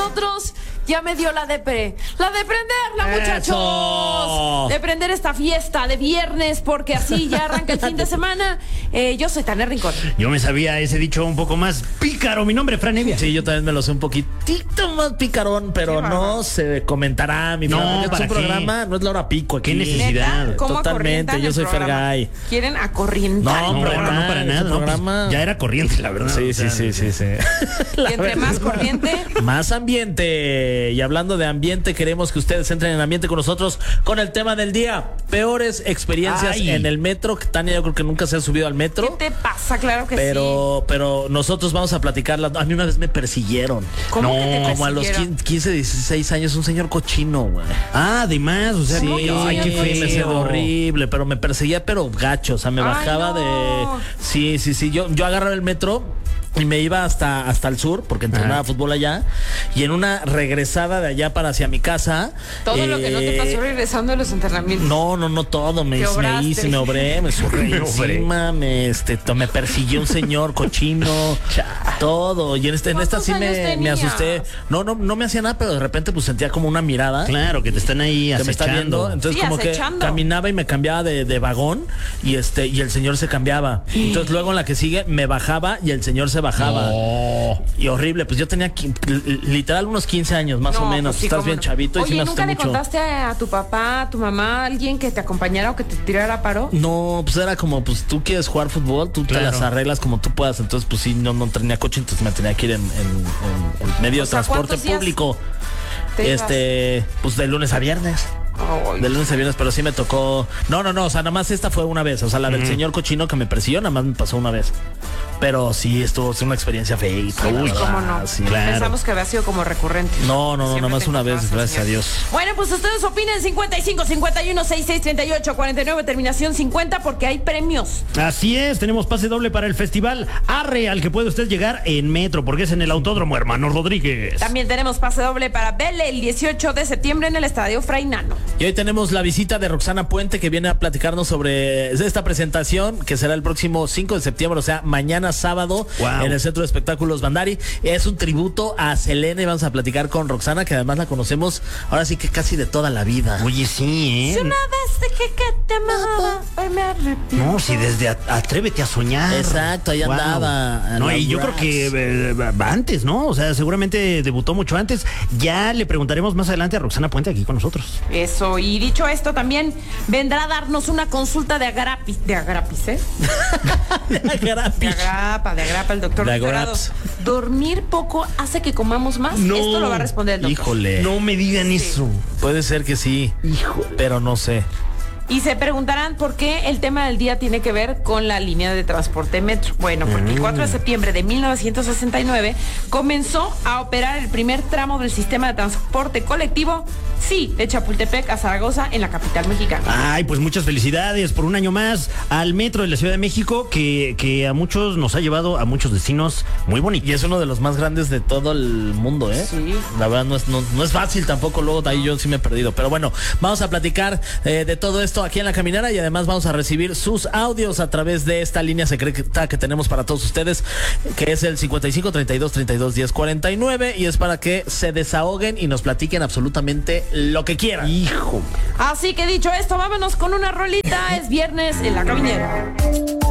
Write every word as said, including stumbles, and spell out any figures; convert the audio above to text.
nosotros ya me dio la de pre. La de prenderla, muchachos. ¡Eso! De prender esta fiesta de viernes, porque así ya arranca el fin de semana. Eh, yo soy Tania Rincón. Yo me sabía ese dicho un poco más pícaro. Mi nombre es Fran Evia. Sí, yo también me lo sé un poquitito más picarón, pero Qué no bárbaro. se comentará, mi No, Fran. Este ¿para es un qué? programa, no es la hora pico aquí. ¿Qué necesidad? ¿Neta? ¿Cómo Totalmente, acorrientan yo el soy programa? Fergay. Quieren acorrientar No, el hombre, programa. no, para ese nada. No, programa- pues, ya era corriente, la verdad. Sí, O sea, sí, sí, sí, sí. Y entre más corriente, Más ambiente. Y hablando de ambiente, queremos que ustedes entren en ambiente con nosotros con el tema del día. Peores experiencias Ay. en el metro. Tania, yo creo que nunca se ha subido al ¿qué metro. te pasa? Claro que Pero, pero nosotros vamos a platicarla. A mí una vez me persiguieron. sí. ¿Cómo que te No, Como a los persiguieron? quince, dieciséis años, un señor cochino, güey. Ah, además, o sea, Sí, no, ay, qué señor me feo. hizo horrible, pero me perseguía, pero gacho, o sea, me Ay, bajaba no. de... Sí, sí, sí, yo, yo agarraba el metro y me iba hasta, hasta el sur, porque entrenaba Ajá. fútbol allá, y en una regresada de allá para hacia mi casa... Todo lo que no te eh, pasó regresando de los entrenamientos. No, no, no todo, me, Te me obraste. hice, me obré, me surré Me obré. encima, me, este, to- me persiguió un señor cochino, todo, y en, este, en esta ¿Cuántos sí años me, me tenías? asusté. No, no, no me hacía nada, pero de repente pues sentía como una mirada. Claro, que te están ahí Que me está viendo, acechando. entonces Sí, como acechando. que caminaba y me cambiaba de, de vagón y este y el señor se cambiaba. Entonces luego en la que sigue me bajaba y el señor se bajaba. No. Y horrible, pues yo tenía qui- li- literal unos quince años más No, o menos. pues sí, Estás cómo bien no. chavito y Oye, sí me ¿nunca asusté le mucho. contaste a tu papá, a tu mamá, a alguien que te acompañara o que te tirara paro? No, pues era como, pues tú quieres jugar fútbol, tú Claro. te las arreglas como tú puedas. Entonces, pues sí, no, no tenía coche, entonces me tenía que ir en, en- en- en medio O de sea, transporte ¿cuántos días público. te ibas? Este, pues de lunes a viernes. Ay. De lunes a viernes, pero sí me tocó. No, no, no, o sea, nada más esta fue una vez. O sea, la del señor cochino que me persiguió, nada más me pasó una vez. Pero sí, estuvo fue una experiencia feita. Sí, la pues, verdad, cómo no. sí. Claro. Pensamos que había sido como recurrente. No, no, no, Siempre nada más te una vez, encontrabas al gracias a señor. Dios. Bueno, pues ustedes opinen cincuenta y cinco, cincuenta y uno, sesenta y seis, treinta y ocho, cuarenta y nueve, terminación cincuenta, porque hay premios. Así es, tenemos pase doble para el festival Arre, al que puede usted llegar en metro, porque es en el Autódromo Hermano Rodríguez. También tenemos pase doble para Belle el dieciocho de septiembre en el Estadio Fray Nano. Y hoy tenemos la visita de Roxana Puente, que viene a platicarnos sobre esta presentación, que será el próximo cinco de septiembre, o sea, mañana sábado, Wow. en el Centro de Espectáculos Bandari. Es un tributo a Selena y vamos a platicar con Roxana, que además la conocemos ahora sí que casi de toda la vida. Oye, sí, Si ¿eh? una vez dije que te amaba, hoy me arrepiento. No, si desde a- Atrévete a soñar. Exacto, ahí Wow. andaba, en No, las y yo creo raps. que eh, antes, ¿no? O sea, seguramente debutó mucho antes. Ya le preguntaremos más adelante a Roxana Puente aquí con nosotros. Eso, y dicho esto, también vendrá a darnos una consulta de agrapis. De agrapis, ¿eh? De agrapa, de agrapa, el doctor De doctorado. agraps. ¿Dormir poco hace que comamos más? Esto lo va a responder el doctor. Híjole. No me digan eso. Puede ser que sí, pero no sé. Y se preguntarán por qué el tema del día tiene que ver con la línea de transporte metro. Bueno, porque el cuatro de septiembre de mil novecientos sesenta y nueve comenzó a operar el primer tramo del sistema de transporte colectivo, sí, de Chapultepec a Zaragoza, en la capital mexicana. Ay, pues muchas felicidades por un año más al metro de la Ciudad de México, que, que a muchos nos ha llevado a muchos destinos muy bonitos. Y es uno de los más grandes de todo el mundo, ¿eh? Sí. La verdad no es, no, no es fácil tampoco, luego de ahí yo sí me he perdido. Pero bueno, vamos a platicar eh, de todo esto aquí en La Caminera y además vamos a recibir sus audios a través de esta línea secreta que tenemos para todos ustedes, que es el cincuenta y cinco, treinta y dos, treinta y dos, diez, cuarenta y nueve, y es para que se desahoguen y nos platiquen absolutamente lo que quieran. Hijo. Así que dicho esto, vámonos con una rolita. Es viernes en La Caminera.